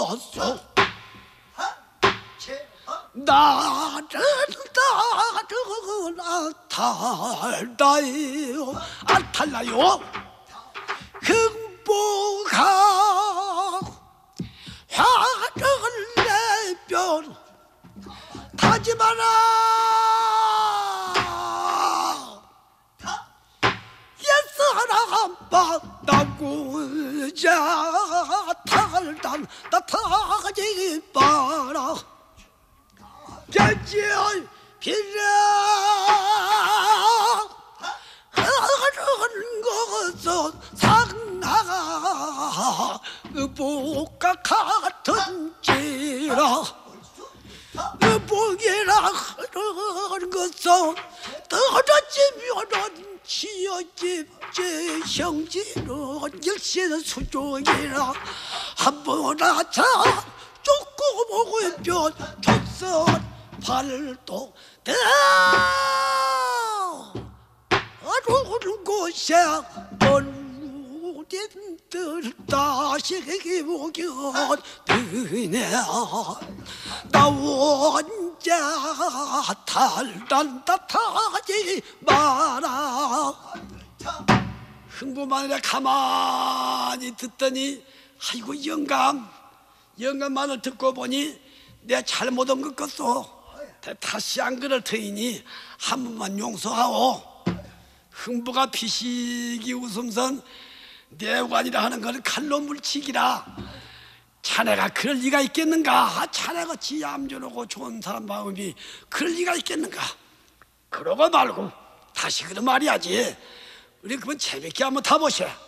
것소 나를 달다요 안 달라요 흥보가 화를 내면 타지 마라 옛사람 만나고 자 달단 나 타지 마라 견지의 비라 흐른 것은 상나가 복가 같은지라 복이라 흐른 것은 떨어지면은 지어집제 형제는 일신 수종이라 한번 하자 죽고 먹으면 tos선 발도 어두운 곳에 어루딘들 다시 목욕드네 나 혼자 달단다 타지 마라 흥부마늘에 가만히 듣더니 아이고 영감만을 듣고 보니 내가 잘못한 것 같소 다시 안 그럴 터이니 한 번만 용서하오 흥부가 피식이 웃음선 내관이라 하는 걸 칼로 물치기라 자네가 그럴 리가 있겠는가 자네같이 얌전하고 좋은 사람 마음이 그럴 리가 있겠는가 그러고 말고 다시 그런 말이야지 우리 그건 재밌게 한번 타보셔